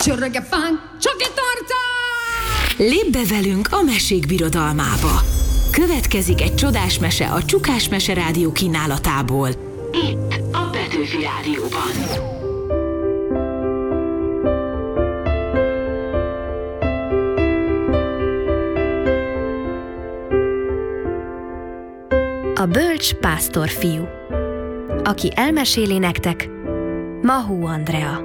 Csöröge fán, csoki torca! Lépj be velünk a mesék birodalmába. Következik egy csodás mese a Csukás Mese Rádió kínálatából. Itt a Petőfi Rádióban. A bölcs pásztorfiú. Aki elmeséli nektek, Mahó Andrea.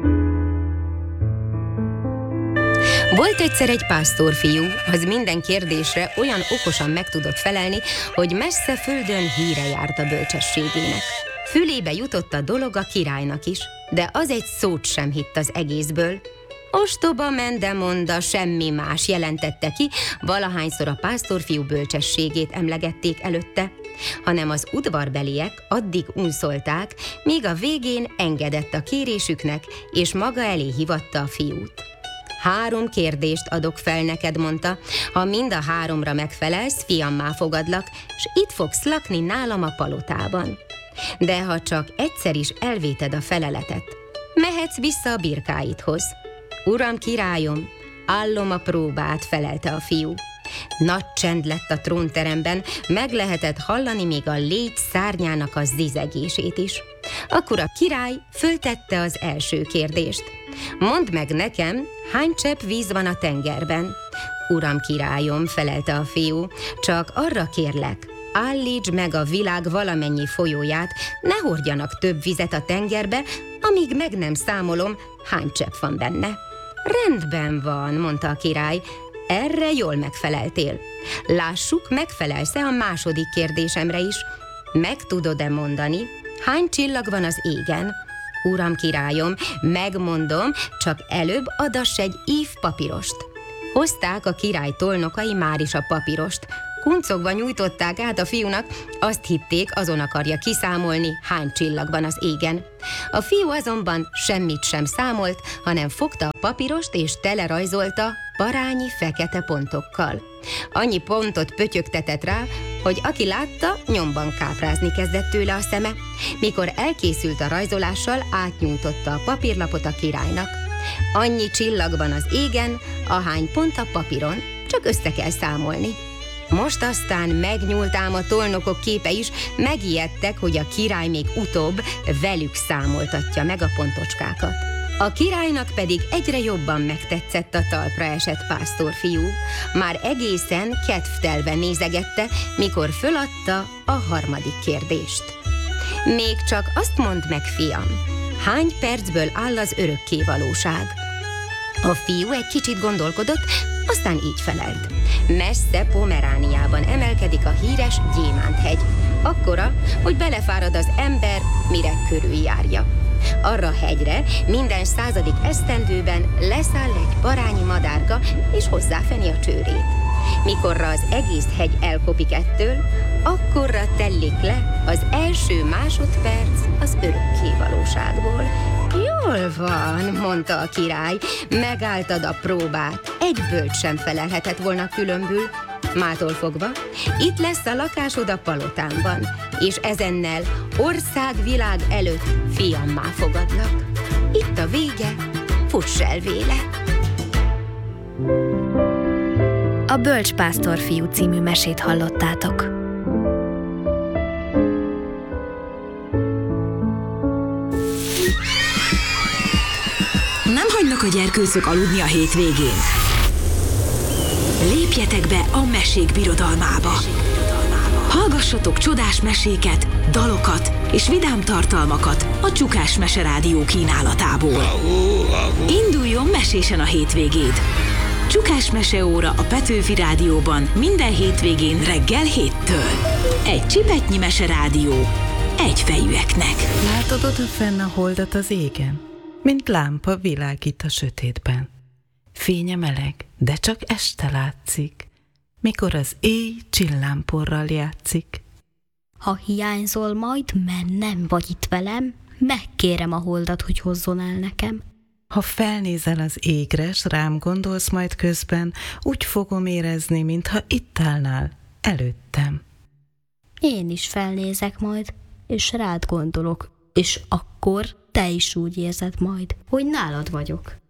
Volt egyszer egy pásztorfiú, az minden kérdésre olyan okosan meg tudott felelni, hogy messze földön híre járt a bölcsességének. Fülébe jutott a dolog a királynak is, de az egy szót sem hitt az egészből. Ostoba mendemonda, semmi más jelentette ki, valahányszor a pásztorfiú bölcsességét emlegették előtte, hanem az udvarbeliek addig unszolták, míg a végén engedett a kérésüknek, és maga elé hívatta a fiút. 3 kérdést adok fel neked, mondta, ha mind a 3-ra megfelelsz, fiammá fogadlak, s itt fogsz lakni nálam a palotában. De ha csak egyszer is elvéted a feleletet, mehetsz vissza a birkáidhoz. Uram, királyom, állom a próbát, felelte a fiú. Nagy csend lett a trónteremben, meg lehetett hallani még a légy szárnyának a zizegését is. Akkor a király föltette az első kérdést. Mondd meg nekem, hány csepp víz van a tengerben? Uram, királyom, felelte a fiú, csak arra kérlek, állítsd meg a világ valamennyi folyóját, ne hordjanak több vizet a tengerbe, amíg meg nem számolom, hány csepp van benne. Rendben van, mondta a király, erre jól megfeleltél. Lássuk, megfelelsz-e a második kérdésemre is. Meg tudod-e mondani, hány csillag van az égen? Uram, királyom, megmondom, csak előbb adass egy ív papírost. Hozták a király tolnokai máris a papírost. Kuncogva nyújtották át a fiúnak, azt hitték, azon akarja kiszámolni, hány csillag van az égen. A fiú azonban semmit sem számolt, hanem fogta a papírost és telerajzolta parányi fekete pontokkal. Annyi pontot pötyögtetett rá, hogy aki látta, nyomban káprázni kezdett tőle a szeme. Mikor elkészült a rajzolással, átnyújtotta a papírlapot a királynak. Annyi csillag van az égen, ahány pont a papíron, csak össze kell számolni. Most aztán megnyúlt ám a tolnokok képe is, megijedtek, hogy a király még utóbb velük számoltatja meg a pontocskákat. A királynak pedig egyre jobban megtetszett a talpra esett pásztorfiú. Már egészen kedvtelve nézegette, mikor föladta a 3. kérdést. Még csak azt mondd meg, fiam, hány percből áll az örökkévalóság? A fiú egy kicsit gondolkodott, aztán így felelt. Messze Pomerániában emelkedik a híres Gyémánthegy. Akkora, hogy belefárad az ember, mire körüljárja. Arra hegyre minden 100. esztendőben leszáll egy parányi madárka, és hozzáfeni a csőrét. Mikorra az egész hegy elkopik ettől, akkorra tellik le az első másodperc az örökkévalóságból. Jól van, mondta a király, megálltad a próbát, egy bölcs sem felelhetett volna különbül. Mától fogva, itt lesz a lakásod a palotámban, és ezennel országvilág előtt fiammá fogadlak. Itt a vége, fuss el véle! A Bölcs pásztorfiú című mesét hallottátok. Nem hagynak a gyerkőcök aludni a hétvégén. Lépjetek be a mesék birodalmába. Hallgassatok csodás meséket, dalokat és vidám tartalmakat a Csukás Mese Rádió kínálatából. Induljon mesésen a hétvégéd! Csukás Meseóra a Petőfi Rádióban minden hétvégén reggel 7-től. Egy csipetnyi meserádió egyfejűeknek. Látod odafenn a holdat az égen? Mint lámpa világít a sötétben. Fénye meleg, de csak este látszik, mikor az éj csillámporral játszik. Ha hiányzol, majd mennem vagy itt velem, megkérem a holdat, hogy hozzon el nekem. Ha felnézel az égre, s rám gondolsz majd közben, úgy fogom érezni, mintha itt állnál előttem. Én is felnézek majd, és rád gondolok, és akkor te is úgy érzed majd, hogy nálad vagyok.